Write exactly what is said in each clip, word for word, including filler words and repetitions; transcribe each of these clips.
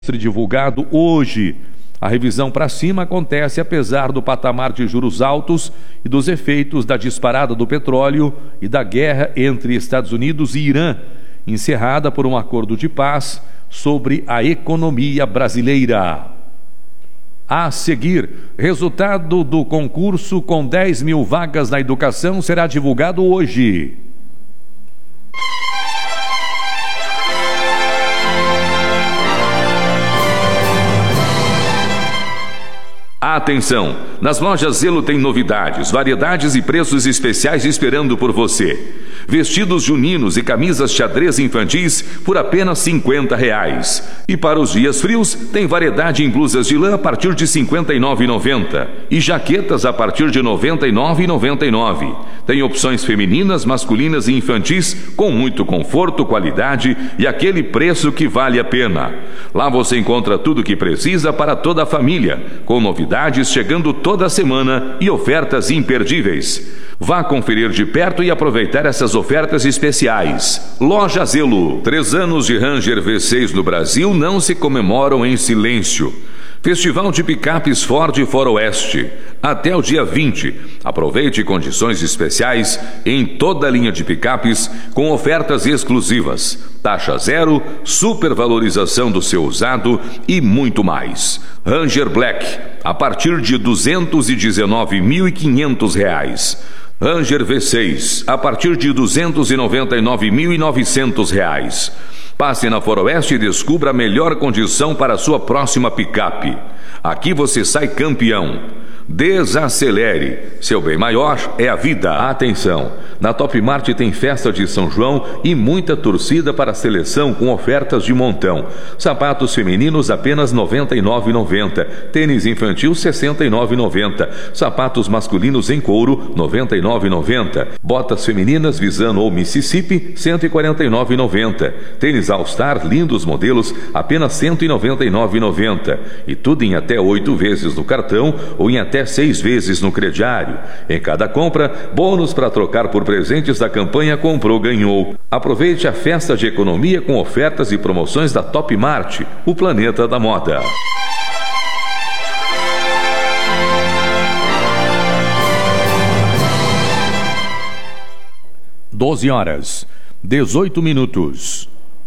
Ser divulgado hoje. A revisão para cima acontece apesar do patamar de juros altos e dos efeitos da disparada do petróleo e da guerra entre Estados Unidos e Irã, encerrada por um acordo de paz sobre a economia brasileira. A seguir, resultado do concurso com dez mil vagas na educação será divulgado hoje. Atenção! Nas lojas Zelo tem novidades, variedades e preços especiais esperando por você. Vestidos juninos e camisas xadrez infantis por apenas cinquenta reais. E para os dias frios, tem variedade em blusas de lã a partir de cinquenta e nove reais e noventa centavos e jaquetas a partir de noventa e nove reais e noventa e nove centavos. Tem opções femininas, masculinas e infantis com muito conforto, qualidade e aquele preço que vale a pena. Lá você encontra tudo o que precisa para toda a família, com novidades chegando toda semana e ofertas imperdíveis. Vá conferir de perto e aproveitar essas ofertas especiais. Loja Zelo. Três anos de Ranger V seis no Brasil não se comemoram em silêncio. Festival de Picapes Ford Faroeste. Até o dia vinte. Aproveite condições especiais em toda a linha de picapes com ofertas exclusivas. Taxa zero, supervalorização do seu usado e muito mais. Ranger Black, a partir de duzentos e dezenove mil e quinhentos reais. Ranger V seis, a partir de duzentos e noventa e nove mil e novecentos reais. Passe na Faroeste e descubra a melhor condição para a sua próxima picape. Aqui você sai campeão. Desacelere. Seu bem maior é a vida. Atenção! Na Top Mart tem festa de São João e muita torcida para a seleção com ofertas de montão. Sapatos femininos apenas noventa e nove reais e noventa centavos. Tênis infantil sessenta e nove reais e noventa centavos. Sapatos masculinos em couro noventa e nove reais e noventa centavos. Botas femininas Visano ou Mississippi cento e quarenta e nove reais e noventa centavos. Tênis All Star lindos modelos apenas cento e noventa e nove reais e noventa centavos. E tudo em até oito vezes no cartão ou em até seis vezes no crediário. Em cada compra, bônus para trocar por presentes da campanha Comprou Ganhou. Aproveite a festa de economia com ofertas e promoções da Top Mart, o planeta da moda. doze horas, dezoito minutos.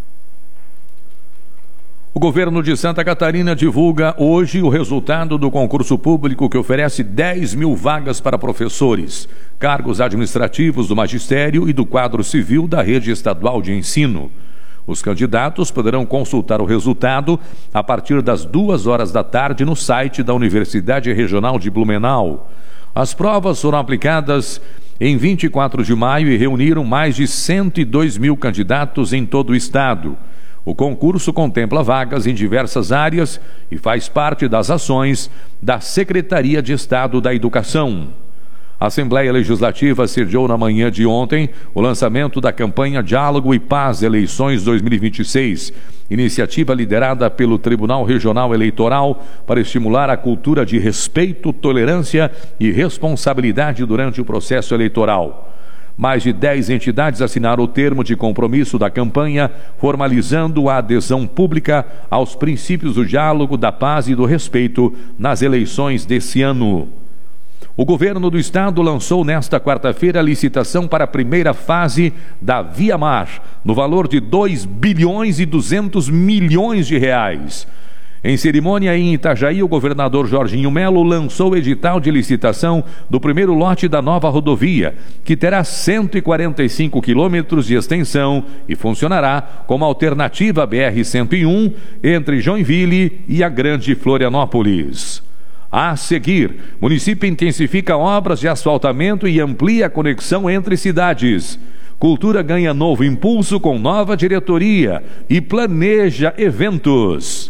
O governo de Santa Catarina divulga hoje o resultado do concurso público que oferece dez mil vagas para professores, cargos administrativos do magistério e do quadro civil da rede estadual de ensino. Os candidatos poderão consultar o resultado a partir das duas horas da tarde no site da Universidade Regional de Blumenau. As provas foram aplicadas em vinte e quatro de maio e reuniram mais de cento e dois mil candidatos em todo o estado. O concurso contempla vagas em diversas áreas e faz parte das ações da Secretaria de Estado da Educação. A Assembleia Legislativa sediou na manhã de ontem o lançamento da campanha Diálogo e Paz Eleições dois mil e vinte e seis, iniciativa liderada pelo Tribunal Regional Eleitoral para estimular a cultura de respeito, tolerância e responsabilidade durante o processo eleitoral. Mais de dez entidades assinaram o termo de compromisso da campanha, formalizando a adesão pública aos princípios do diálogo, da paz e do respeito nas eleições desse ano. O governo do estado lançou nesta quarta-feira a licitação para a primeira fase da Via Mar, no valor de dois bilhões e duzentos milhões de reais. Em cerimônia em Itajaí, o governador Jorginho Melo lançou o edital de licitação do primeiro lote da nova rodovia, que terá cento e quarenta e cinco quilômetros de extensão e funcionará como alternativa à B R cento e um entre Joinville e a Grande Florianópolis. A seguir, o município intensifica obras de asfaltamento e amplia a conexão entre cidades. Cultura ganha novo impulso com nova diretoria e planeja eventos.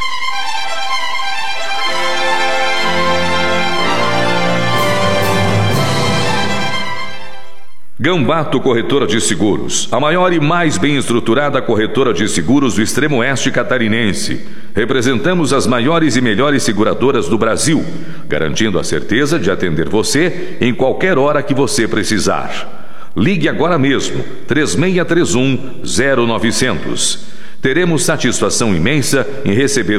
Gambato Corretora de Seguros, a maior e mais bem estruturada corretora de seguros do extremo oeste catarinense. Representamos as maiores e melhores seguradoras do Brasil, garantindo a certeza de atender você em qualquer hora que você precisar. Ligue agora mesmo, três seis três um, zero nove zero zero. Teremos satisfação imensa em receber